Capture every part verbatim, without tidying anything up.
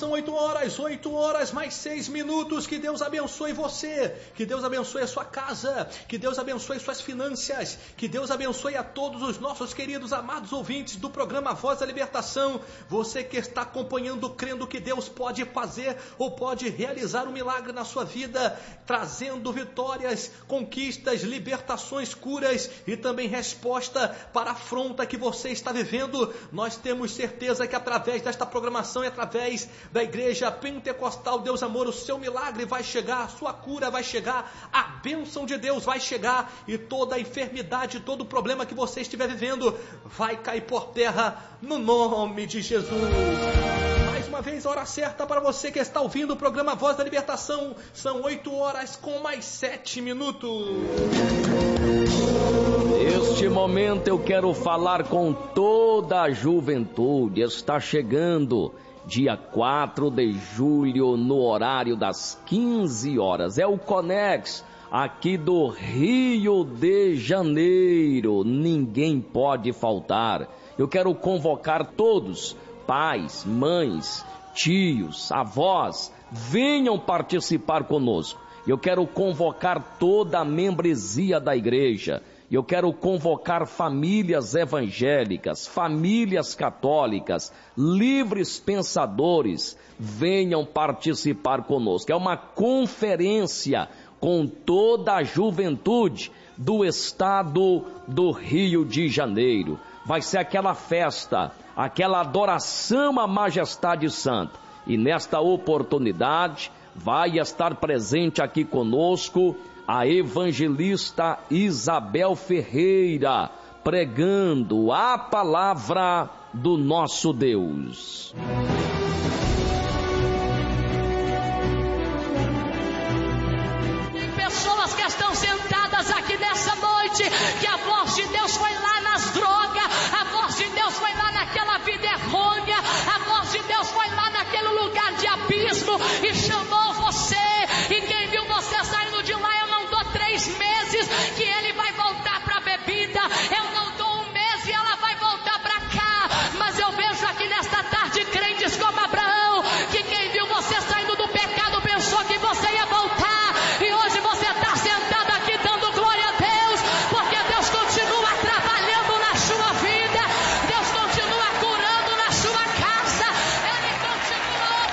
são oito horas, oito horas mais seis minutos. Que Deus abençoe você, que Deus abençoe a sua casa, que Deus abençoe suas finanças, que Deus abençoe a todos os nossos queridos amados ouvintes do programa Voz da Libertação. Você que está acompanhando, crendo que Deus pode fazer ou pode realizar um milagre na sua vida, trazendo vitórias, conquistas, libertações, curas e também resposta para a afronta que você está vivendo. Nós temos certeza que através desta programação e através da Igreja Pentecostal Deus Amor, o seu milagre vai chegar, a sua cura vai chegar, a bênção de Deus vai chegar e toda a enfermidade, todo o problema que você estiver vivendo vai cair por terra no nome de Jesus. Mais uma vez, a hora certa para você que está ouvindo o programa Voz da Libertação. São oito horas com mais sete minutos. Neste momento eu quero falar com toda a juventude. Está chegando dia quatro de julho, no horário das quinze horas. É o Conex, aqui do Rio de Janeiro. Ninguém pode faltar. Eu quero convocar todos, pais, mães, tios, avós, venham participar conosco. Eu quero convocar toda a membresia da igreja. Eu quero convocar famílias evangélicas, famílias católicas, livres pensadores, venham participar conosco. É uma conferência com toda a juventude do estado do Rio de Janeiro. Vai ser aquela festa, aquela adoração à majestade santa. E nesta oportunidade vai estar presente aqui conosco a evangelista Isabel Ferreira, pregando a palavra do nosso Deus. Tem pessoas que estão sentadas aqui nessa noite, que a voz de Deus foi lá nas drogas, a voz de Deus foi lá naquela vida errônea, a voz de Deus foi lá naquele lugar de abismo e chamou você. E quem viu você saindo de lá, eu não dou três meses que ele vai voltar para a bebida, eu não dou um mês e ela vai voltar para cá. Mas eu vejo aqui nesta tarde crentes como Abraão, que quem viu você saindo do pecado pensou que você ia voltar, e hoje você está sentado aqui dando glória a Deus, porque Deus continua trabalhando na sua vida, Deus continua curando na sua casa, Ele continua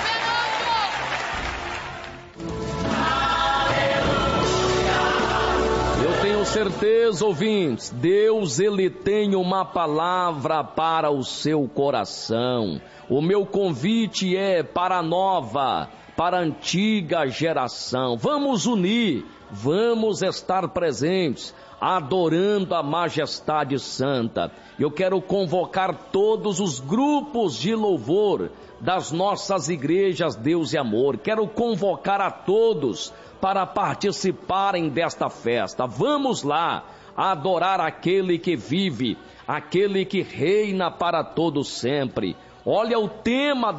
operando. Eu tenho certeza, ouvintes, Deus, Ele tem uma palavra para o seu coração. O meu convite é para a nova, para a antiga geração. Vamos unir, vamos estar presentes, adorando a majestade santa. Eu quero convocar todos os grupos de louvor das nossas igrejas Deus e Amor. Quero convocar a todos para participarem desta festa. Vamos lá adorar aquele que vive, aquele que reina para todo sempre. Olha o tema